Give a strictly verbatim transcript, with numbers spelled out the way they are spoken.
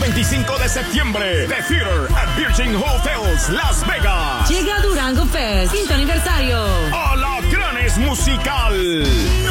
veinticinco de septiembre. The Theater at Virgin Hotels, Las Vegas. Llega Durango Fest, quinto aniversario. Alacranes Musical.